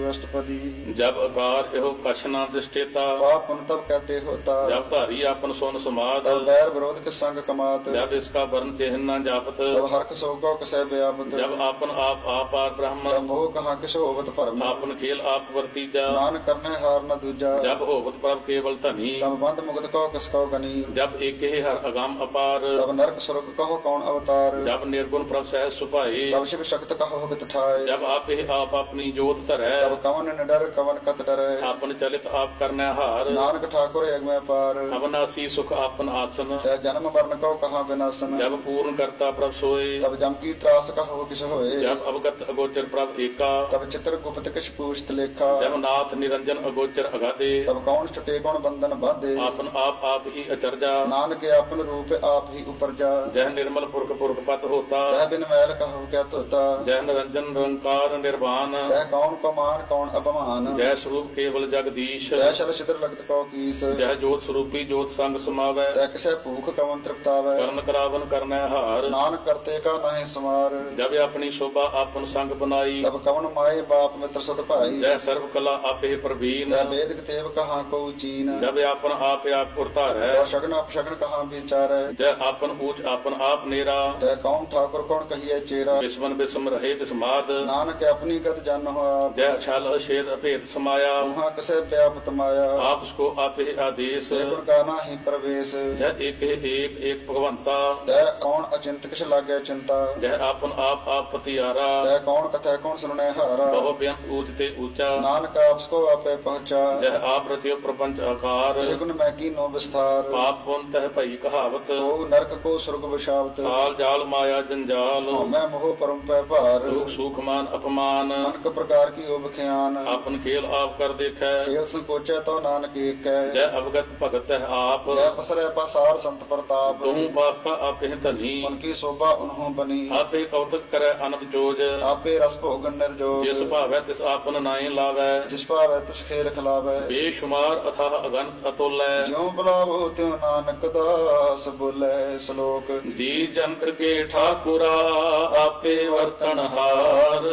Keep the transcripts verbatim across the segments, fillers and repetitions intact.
अष्टपदी। जब अकार एहो कछ न दृष्टेता, पाप पुण्य तब कहते होता। जब धारी आपन सोन समाद, तब बैर विरोध के संग कमात। जब इसका वर्ण चिन्ह न जापत, तब हर्क सोगो कसै व्यापत। जब आपन आप आपार ब्रह्म, तब मोह कहाँ किस होवत भरम। आपन खेल आप वर्तीजा, नान करने हार न दूजा। जब होवत प्रभ केवल धनी, तब बंद मुक्त कहो किसको गनी। जब एक ही हर अगाम अपार, तब नरक सुरग कहो कौन अवतार। जब निर्गुण प्रभ सहज सुपाए, तब शिव शक्त कहो हित ठाए। जब आप ही आप अपनी जोत धरै, तब कवन निडर कवन कत डरै। आपन चलित आप करने हार, नानक ठाकुर अगमय पार। अवनासी सुख आपन आसन, तै जन्म मरण कहो कहाँ विनाशन। जब पूर्ण करता प्रभ सोए, तब जम की त्रास कहो किस होए। जब अवगत अगोचर प्रभ एका, तब चित्र गुप्त किछ पूछत लेखा। जब नाथ निरंजन अगोचर अगाधे, तब कौन छुटे कौन बंधन बाधे। आपन आप आप ही अचरजा, नानक आपन रूप आप ही उपरजा। जह निर्मल पुरख पुरख पत होता, तह बिन मैल कहो क्या तोता। जह निरंजन निरंकार निर्वाण, तह कौन को मान कौन अपमान। जय स्वरूप केवल जगदीश, तह शल छिद्र लगत कहो कीस। जय जोत स्वरूपी जोत संग समावै, तह किसै भूख कवन तृप्तावै। करण करावन करनै हार, नानक करते का नहीं समार। जब अपनी शोभा आपन संग बनाई, तब कवन माए बाप मित्र सत भाई। जय सर्व कला आपे प्रवीण, तह वेद तेव कहाँ को चीन। जब आपन आप आप उरतार है, तह शगन अपशगन कहाँ विचार। जय आपन ऊंच आपन आप नेरा, तह कौन ठाकुर कौन कहिए चेरा। विस्मन विस्म रहे विस्माद, नानक अपनी गत जान हो आप। जय छल अछेद अभेद समाया, वहाँ किसे व्यापत माया। आप उसको आपे आदेश, गुण का नाही प्रवेश। जय एक ही एक एक भगवंता, तह कौन अचिंत किस लागे चिंता। जय आपन आप आप पतियारा, तह कौन कथा कौन सुनने हारा। बहु बेअंत ऊंच ते ऊंचा, नानक आपको आपे पहुँचा। जय आप रतियो प्रपंच आकार, गुण मैं की नो विस्तार। पाप पुन तह भई कहावत, भोग नरक को स्वर्ग बशावत। काल जाल माया जंजाल, मैं मोह परम पै भार। दुख सुख मान अपमान, अनक प्रकार की ओब ख्यान। आपन खेल आप कर देखै, खेल संकोचे तो नानक एक है। जय अवगत भगत है आप, जय पसरे पसार संत प्रताप। तुम पाप का आपे धनी, उनकी शोभा उन्हों बनी। आपे कौतक करे अनंत जोज, आपे रस भोगन निर्जोग। जिस भावै तिस आपन नाई लावै, जिस पावै तिस खेल खिलावै। बेशुमार अथाह अगंत अतुलै, ज्यों बुलावो त्यों नानक दास बोले श्लोक। जी जंत के ठाकुरा आपे वर्तन हार,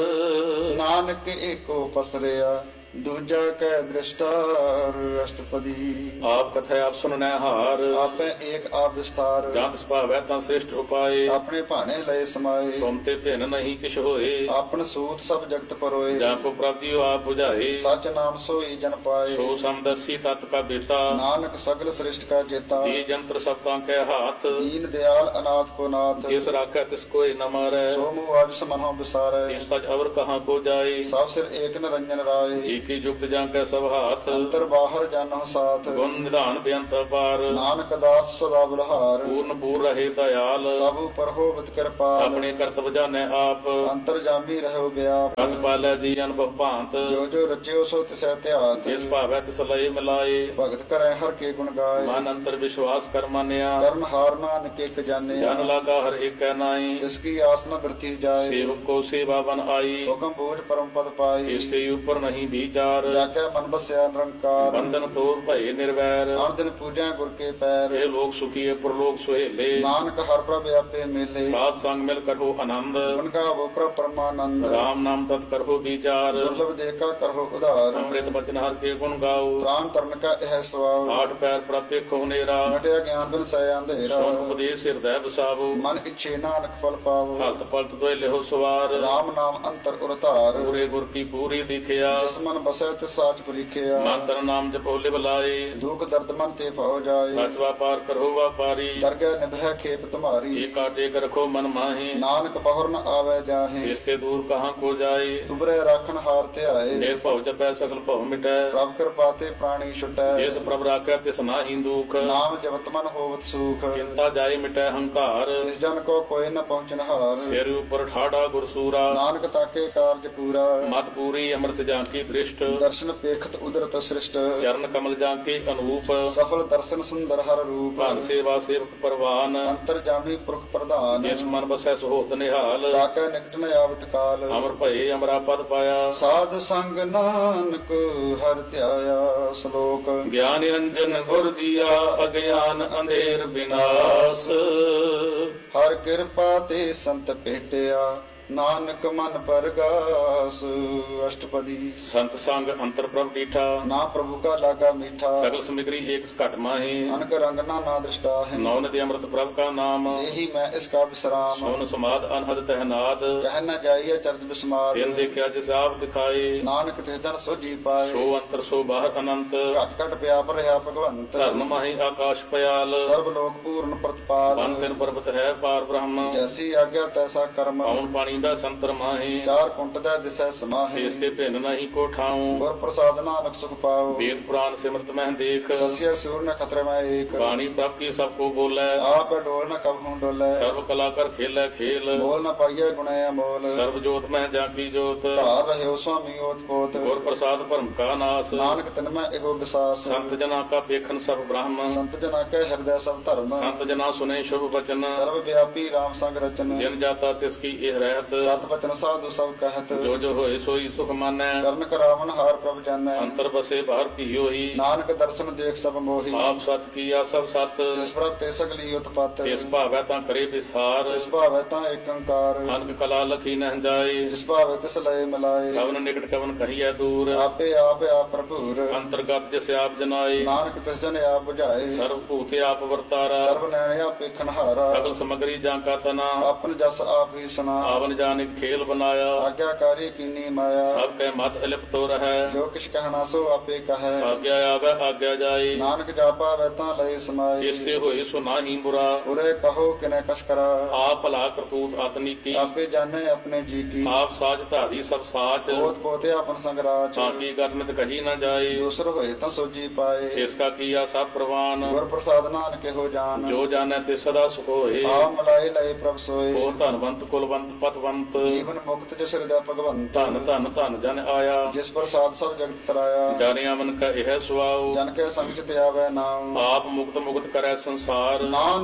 नानक एको पसरिया दूजा कै दृष्टार। अष्टपदी। आप कथा आप सुनने हार, आपे एक आप विस्तार। जहाँ तिस भावै तं श्रेष्ठ उपाय, अपने भाने लय समाये। तुम ते भिन नहीं किछ होए, आपन सूत सब जगत परोए। जहाँ को प्राप्तियो आप बुझाए, सच नाम सोई जन पाए। सो समदर्शी तत् का बेता, नानक सगल श्रेष्ठ का जेता। जी जंत्र सप्तां के हाथ, दीन दयाल अनाथ को नाथ। जिस राखै तिस कोई न मारै, सोमु आज समनो विसारे। तिस सच अवर कहाँ को जाए, सब सिर एक निरंजन राय। एक ही युक्त जां कै सब हाथ, अंतर बाहर जानो साथ। गुण निधान बेअंत पार, नानक दास सदा बलहार। पूर्ण पूर रहे दयाल, सब पर होवत कृपाल। अपने कर्तव्य जाने आप, अंतर जामी रहो व्याप। कत पालै जी अनुभव भांत, जो जो रचियो सो तिसै त्यात। जिस भावै तिस लय मिलाए, भगत करे हर के गुण गाय। मन अंतर विश्वास कर मानिया, कर्ण हार नानक एक जाने। जन लागा हर एक कै नाई, जिसकी आस न वृथि जाए। सेवक को सेवा बन आई, हुक्म बोझ परम पद पाई। इससे ऊपर नहीं विचार, जाके मन बस्या निरंकार। बंधन तोड़ भय निर्वैर, हर दिन पूजा गुर के पैर। हे लोग सुखी पुरलोक सुहेले, नानक हर प्रभ आपे मेले। साथ संग मिल करो आनंद, उनका वो प्रभ परमानंद। राम नाम तत् करो विचार, दुर्लभ देखा करो उदार। अमृत बचन हर के गुण गाओ, प्राण तरण का यह स्वभाव। आठ पैर प्राप्य खोनेरा, घटिया ज्ञान बिन सय अंधेरा। सोन उपदेश हृदय बसावो, मन इच्छे नानक फल पावो। हलत पलत द्वय लेहो सवार, राम नाम अंतर उरतार। पूरे गुर की पूरी दिखिया, जिस मन बसै तिस साच परीखिया। मंत्र नाम जपो लिव लाए, दुख दर्द मन ते पहो जाए। सच व्यापार करो व्यापारी, दरगह निभय खेप तुम्हारी। एक टेक रखो मन माही, नानक बहुर न आवे जाहे। इससे दूर कहाँ को जाए, उबरे राखन हार ते आए। निर्भव जपै सकल भव मिटै, प्रभ कृपा ते प्राणी छुटै। जिस प्रभ राखै तिस नाहि दुख, नाम जपत मन होवत सुख। चिंता जाय मिटै हंकार, तिस जन को कोई न पहुँचन हार। सिर ऊपर ठाड़ा गुरसूरा, नानक ताके कारज पूरा। मत पूरी अमृत जाकी दृष्ट, दर्शन पेखत उदरत सृष्ट। चरण कमल जाके अनूप, सफल दर्शन सुंदर हर रूप। भान सेवा सेवक परवान, अंतर जामी पुरख प्रधान। जिस मन बसै सुहोत निहाल, ताके निकट न आवत काल। अमर भये अमरा पद पाया, साध संग नानक हर त्याया। श्लोक। ज्ञान निरंजन गुर दिया, अज्ञान अंधेर विनाश, हर कृपा ते संत भेटिया। ਨਾਨਕ ਮਨ ਪਰਗਾਸ ਅਸ਼ਟਪਦੀ। ਸੰਤ ਸੰਗ ਅੰਤਰ ਪ੍ਰਭ ਡੀਠਾ, ਨਾ ਪ੍ਰਭੂ ਕਾ ਲਾਗਾ ਮੀਠਾ। ਸਗਲ ਸਮਿਗਰੀ ਏਕ ਘਟ ਮਾਹੀ, ਅਨਕ ਰੰਗ ਨਾ ਨਾ ਦ੍ਰਿਸ਼ਟਾ ਹੈ। ਨੌ ਨਦੀ ਅੰਮ੍ਰਿਤ ਪ੍ਰਭ ਕਾ ਨਾਮ, ਇਹੀ ਮੈਂ ਇਸ ਕਾ ਵਿਸਰਾਮ। ਸੋਨ ਸਮਾਦ ਅਨਹਦ ਤਹਿਨਾਦ, ਕਹਿ ਨ ਜਾਈਏ ਚਰਜ ਬਿਸਮਾਦ। ਤਿਨ ਦੇਖਿਆ ਜਿਸ ਆਪ ਦਿਖਾਏ, ਨਾਨਕ ਤਿਸ ਜਨ ਸੋਜੀ ਪਾਏ। ਸੋ ਅੰਤਰ ਸੋ ਬਾਹਰ ਅਨੰਤ, ਘਟ ਘਟ ਪਿਆਪ ਰਿਹਾ ਭਗਵੰਤ। ਧਰਨ ਮਾਹੀ ਆਕਾਸ਼ ਪਿਆਲ, ਸਰਬ ਲੋਕ ਪੂਰਨ ਪ੍ਰਤਪਾਲ। ਬਨ ਤਿਨ ਪਰਬਤ ਹੈ ਪਾਰ ਬ੍ਰਹਮ, ਜੈਸੀ ਆਗਿਆ ਤੈਸਾ ਕਰਮ। ਪਉਣ ਪਾਣੀ ਦਾ ਸੰਤਰ ਮਾਹੀ, ਚਾਰ ਕੁੰਟ ਦਾ ਦਿਸੈ ਸਮਾਹੀ। ਇਸ ਤੇ ਭਿੰਨ ਨਹੀਂ ਕੋ ਠਾਉ, ਗੁਰ ਪ੍ਰਸਾਦ ਨਾਨਕ ਸੁਖ ਪਾਓ। ਵੇਦ ਪੁਰਾਨ ਸਿਮਰਤ ਮਹਿ ਦੇਖ, ਸਸਿਆ ਸੂਰ ਨ ਖਤਰੇ ਮੈਂ ਏਕ। ਬਾਣੀ ਪ੍ਰਭ ਕੀ ਸਭ ਕੋ ਬੋਲੇ, ਆਪ ਡੋਲ ਨ ਕਬਹੂ ਡੋਲੇ। ਸਰਬ ਕਲਾ ਕਰ ਖੇਲੇ ਖੇਲ, ਬੋਲ ਨ ਪਾਈਏ ਗੁਣੇ ਅਮੋਲ। ਸਰਬ ਜੋਤ ਮਹਿ ਜਾ ਕੀ ਜੋਤ, ਘਰ ਰਹਿਓ ਸੁਆਮੀ ਓਤ ਪੋਤ। ਗੁਰ ਪ੍ਰਸਾਦ ਭਰਮ ਕਾ ਨਾਸ, ਨਾਨਕ ਤਿਨ ਮੈਂ ਇਹੋ ਵਿਸਾਸ। ਸੰਤ ਜਨਾ ਕਾ ਵੇਖਨ ਸਭ ਬ੍ਰਹਮ, ਸੰਤ ਜਨਾ ਕੈ ਹਿਰਦੈ ਸਭ ਧਰਮ। ਸੰਤ ਜਨਾ ਸੁਨੇ ਸ਼ੁਭ ਬਚਨ, ਸਰਬ ਵਿਆਪੀ ਰਾਮ ਸੰਗ ਰਚਨ। ਜਿਨ ਜਾਤਾ ਤਿਸ ਕੀ ਇਹ ਰਹਿਤ, ਸਤ ਬਚਨ ਸਾਧੂ ਸਭ ਕਹਿਤ। ਜੋ ਜੋ ਹੋਏ ਸੋਈ ਸੁਖ ਮਾਨੈ, ਕਰਨ ਕਰਾਵਨ ਹਾਰ ਪ੍ਰਭ ਜਾਣੈ। ਅੰਤਰ ਬਸੇ ਬਾਹਰ ਭੀਓਹੀ, ਨਾਨਕ ਦਰਸ਼ਨ ਦੇਖ ਸਭ ਮੋਹੀ। ਆਪ ਸਤ ਕੀਆ ਸਭ ਸਤ, ਜਿਸ ਪ੍ਰਭ ਤੇ ਸਗਲੀ ਉਤਪਤ। ਇਸ ਭਾਵੈ ਤਾਂ ਕਰੇ ਵਿਸਾਰ, ਜਿਸ ਭਾਵੈ ਤਾਂ ਏਕ ਓੰਕਾਰ। ਅਨਕ ਕਲਾ ਲਖੀ ਨਹਿ ਜਾਏ, ਜਿਸ ਭਾਵੈ ਤਿਸ ਲਏ ਮਿਲਾਏ। ਕਵਨ ਨਿਕਟ ਕਵਨ ਕਹੀਐ ਦੂਰ, ਆਪੇ ਆਪ ਆਪ ਭਰਪੂਰ। ਅੰਤਰਗਤ ਜਿਸ ਆਪ ਜਨਾਏ, ਨਾਨਕ ਤਿਸ ਜਨ ਆਪ ਬੁਝਾਏ। ਸਰਬ ਭੂਤ ਆਪ ਵਰਤਾਰਾ, ਸਰਬ ਨੈਣ ਆਪੇ ਖਨਹਾਰਾ। ਸਗਲ ਸਮਗਰੀ ਜਾਂ ਕਾ ਤਨਾ, ਆਪਨ ਜਸ ਆਪ ਹੀ ਸੁਨਾ। ਆਵਨ ਜਾਨਿਕ ਖੇਲ ਬਨਾਇਆ, ਆਗਿਆਕਾਰੀ ਕੀਨੀ ਮਾਇਆ। ਸਭ ਕੈ ਮਤ ਅਲਿਪਤੋ ਰਹੈ, ਜੋ ਕਿਛ ਕਹਿਣਾ ਸੋ ਆਪੇ ਕਹੈ। ਆਗਿਆ ਆਵੈ ਆਗਿਆ ਜਾਏ, ਨਾਨਕ ਜਾਪਾ ਵੈ ਤਾਂ ਲਏ ਸਮਾਏ। ਜਿਸ ਤੇ ਹੋਏ ਸੋ ਨਾਹੀ ਬੁਰਾ, ਉਰੇ ਕਹੋ ਕਿਨੇ ਕਛ ਕਰਾ। ਆਪ ਭਲਾ ਕਰਤੂਤ ਆਤਨੀਕੀ, ਆਪੇ ਜਾਣੇ ਆਪਣੇ ਜੀ ਕੀ। ਆਪ ਸਾਜ ਧਾਰੀ ਸਭ ਸਾਚ, ਪੋਤ ਪੋਤੇ ਆਪਨ ਸੰਗਰਾਜ। ਤਾਂ ਕੀ ਗਰਮਿਤ ਕਹੀ ਨਾ ਜਾਏ, ਦੂਸਰ ਹੋਏ ਤਾਂ ਸੋਜੀ ਪਾਏ। ਇਸ ਕਾ ਕੀਆ ਸਭ ਪ੍ਰਵਾਨ, ਗੁਰ ਪ੍ਰਸਾਦ ਨਾਨਕ ਇਹੋ ਜਾਨ। ਜੋ ਜਾਣੈ ਤੇ ਸਦਾ ਸੁਖ ਹੋਏ, ਆ ਮਲਾਏ ਲਏ ਪ੍ਰਭ ਸੋਏ। ਉਹ ਧਨਵੰਤ ਕੁਲਵੰਤ ਪਤਵੰਤ, ਜੀਵਨ ਮੁਕਤ ਜਿਸ ਹਿਰਦੈ ਭਗਵੰਤ। ਧਨ ਧਨ ਧਨ ਜਨ ਆਇਆ, ਜਿਸ ਪ੍ਰਸਾਦ ਸਭ ਜਗਤ ਤਰਾਇਆ। ਜਾਣਿਆ ਮਨ ਕਾ ਇਹ ਸੁਆਉ, ਜਨ ਕੇ ਸੰਗ ਚ ਤੇ ਆਵੈ ਨਾਮ। ਆਪ ਮੁਕਤ ਮੁਕਤ ਕਰੈ ਸੰਸਾਰ, ਨਾਮ